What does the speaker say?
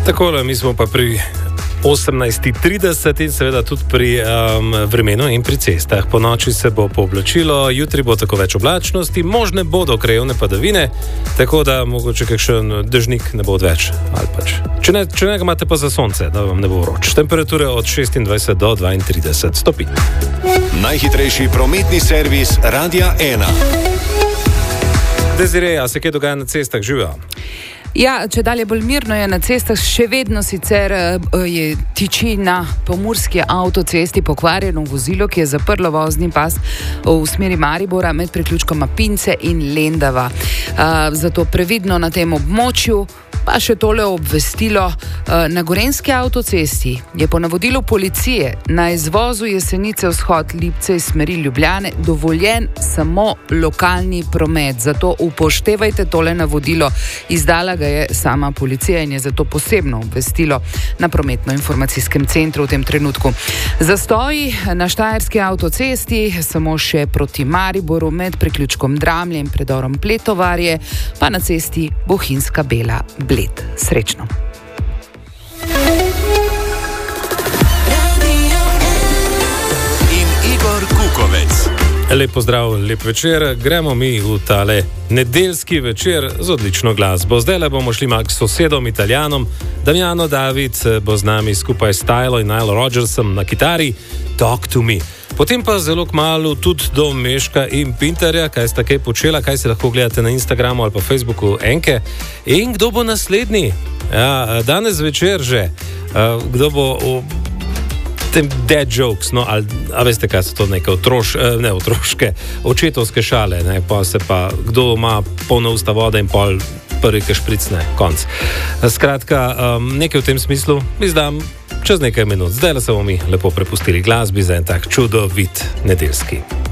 Takole, mi smo pa pri 18:30 in seveda tudi pri vremenu in pri cestah. Po noči se bo pooblačilo, jutri bo tako več oblačnosti, možne bodo krajevne padavine, tako da mogoče kakšen dežnik ne bo odveč. Ali pač. Če ne imate pa za sonce, da vam ne bo vroč. Temperature od 26 do 32 stopinj. Najhitrejši prometni servis Radia 1. Desiree, a se kaj dogaja na cestah? Živijo? Ja, če dalje bolj mirno je na cestah, še vedno sicer tiči na pomurski avtocesti pokvarjeno vozilo, ki je zaprlo vozni pas v smeri Maribora med priključkoma Pince in Lendava. Zato previdno na tem območju. Pa še tole obvestilo. Na Gorenjski avtocesti je po navodilu policije na izvozu Jesenice vzhod Lipce iz smeri Ljubljane dovoljen samo lokalni promet. Zato upoštevajte tole navodilo. Izdala ga je sama policija in je zato posebno obvestilo na prometno-informacijskem centru v tem trenutku. Zastoji na Štajerski avtocesti samo še proti Mariboru med priključkom Dramlje in predorom Pletovarje, pa na cesti Bohinjska Bela Bled. Srečno. In Igor Kukovec. Lep pozdrav, lep večer. Gremo mi v tale nedeljski večer z odlično glasbo. Zdaj bomo šli k sosedom Italijanom. Damiano David bo z nami skupaj s Tylo in Nile Rodgersom na kitari Talk to Me. Potem pa zelo kmalu tudi do Meška in Pinterja, kaj sta kaj počela, kaj se lahko gledate na Instagramu ali pa Facebooku Enke. In kdo bo naslednji? Ja, danes večer že. Kdo bo tem dead jokes, no, ali, a veste, kaj so to neke otroške, očetovske šale, ne, pa se pa, kdo ima polno usta vode in pol prvi, ki špricne, konc. Skratka, nekaj v tem smislu izdam čez nekaj minut. Zdaj se bomo mi lepo prepustili glasbi za en tak čudovit nedeljski